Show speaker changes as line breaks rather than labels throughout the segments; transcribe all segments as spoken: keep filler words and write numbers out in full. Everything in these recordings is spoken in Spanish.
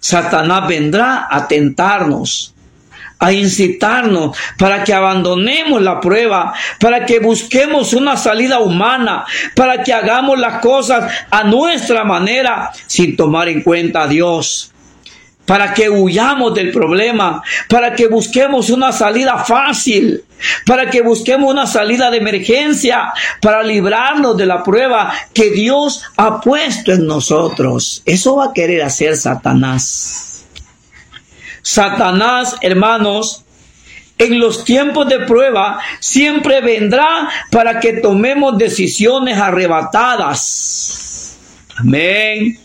Satanás vendrá a tentarnos, a incitarnos para que abandonemos la prueba, para que busquemos una salida humana, para que hagamos las cosas a nuestra manera sin tomar en cuenta a Dios, para que huyamos del problema, para que busquemos una salida fácil, para que busquemos una salida de emergencia, para librarnos de la prueba que Dios ha puesto en nosotros. Eso va a querer hacer Satanás. Satanás, hermanos, en los tiempos de prueba siempre vendrá para que tomemos decisiones arrebatadas. Amén.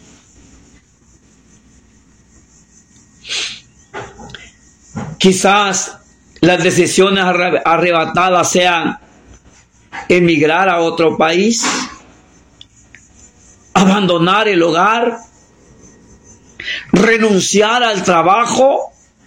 Quizás las decisiones arrebatadas sean emigrar a otro país, abandonar el hogar, renunciar al trabajo,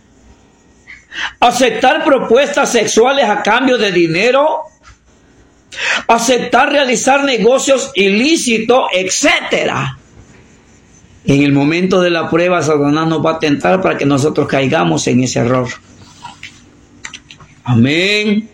aceptar propuestas sexuales a cambio de dinero, aceptar realizar negocios ilícitos, etcétera. En el momento de la prueba, Satanás nos va a tentar para que nosotros caigamos en ese error. Amén.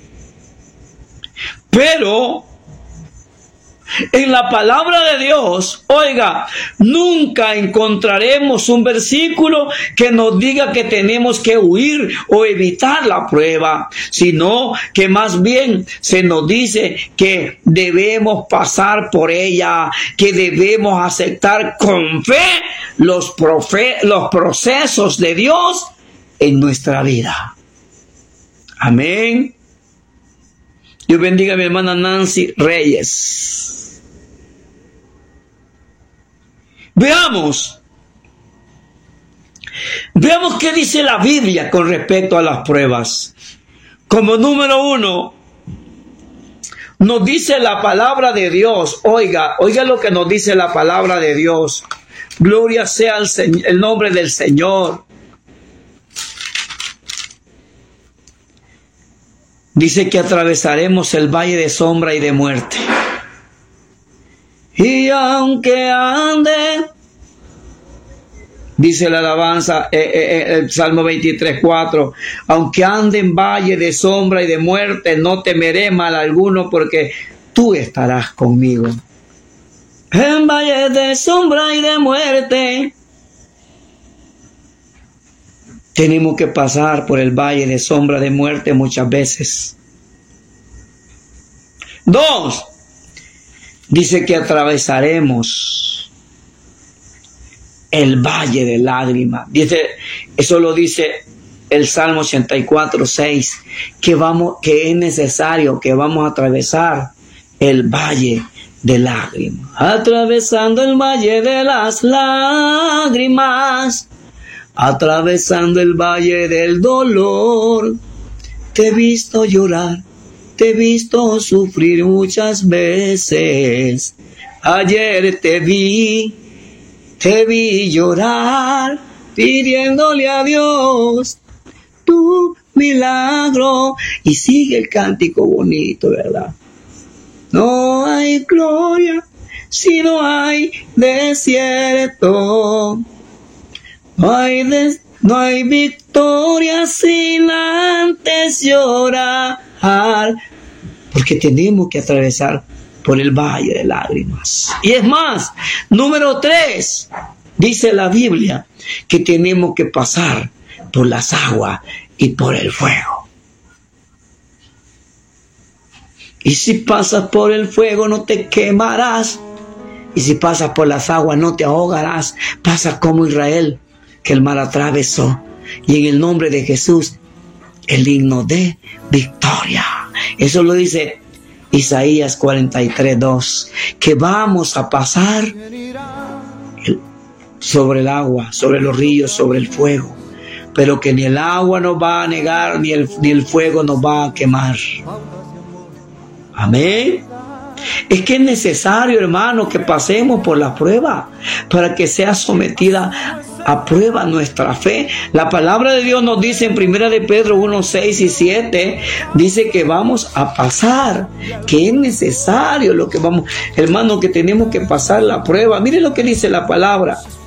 Pero en la palabra de Dios, oiga, nunca encontraremos un versículo que nos diga que tenemos que huir o evitar la prueba, sino que más bien se nos dice que debemos pasar por ella, que debemos aceptar con fe los, profe- los procesos de Dios en nuestra vida. Amén. Dios bendiga a mi hermana Nancy Reyes. Veamos, veamos qué dice la Biblia con respecto a las pruebas. Como número uno, nos dice la palabra de Dios. Oiga, oiga lo que nos dice la palabra de Dios. Gloria sea el, el nombre del Señor. Dice que atravesaremos el valle de sombra y de muerte. Y aunque ande, dice la alabanza, eh, eh, el Salmo veintitrés, cuatro, aunque ande en valle de sombra y de muerte, no temeré mal alguno, porque tú estarás conmigo. En valle de sombra y de muerte. Tenemos que pasar por el valle de sombra de muerte muchas veces. Dos, dice que atravesaremos el valle de lágrimas. Dice, eso lo dice el Salmo ochenta y cuatro, seis, que vamos, que es necesario que vamos a atravesar el valle de lágrimas. Atravesando el valle de las lágrimas, atravesando el valle del dolor, te he visto llorar, te he visto sufrir muchas veces. Ayer te vi, te vi llorar, pidiéndole a Dios tu milagro. Y sigue el cántico bonito, ¿verdad? No hay gloria si no hay desierto. No hay, des, no hay victoria sin antes llorar. Porque tenemos que atravesar por el valle de lágrimas. Y es más, número tres, dice la Biblia que tenemos que pasar por las aguas y por el fuego. Y si pasas por el fuego no te quemarás. Y si pasas por las aguas no te ahogarás. Pasa como Israel, que el mar atravesó. Y en el nombre de Jesús, el himno de victoria. Eso lo dice Isaías cuarenta y tres, dos. Que vamos a pasar el, sobre el agua, sobre los ríos, sobre el fuego. Pero que ni el agua nos va a negar, ni el, ni el fuego nos va a quemar. Amén. Es que es necesario, hermano, que pasemos por la prueba para que sea sometida a prueba nuestra fe. La palabra de Dios nos dice en primera de Pedro uno, seis y siete, dice que vamos a pasar, que es necesario lo que vamos, hermano, que tenemos que pasar la prueba. Mire lo que dice la palabra.